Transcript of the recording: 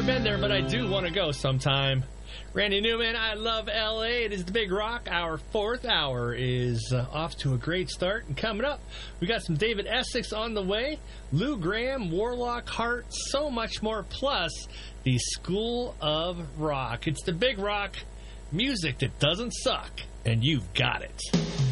been there, but I do want to go sometime. Randy Newman, I love L.A. It is the Big Rock. Our fourth hour is off to a great start. And coming up, we got some David Essex on the way, Lou Gramm, Warlock Hart, so much more, plus the School of Rock. It's the Big Rock, music that doesn't suck, and you've got it.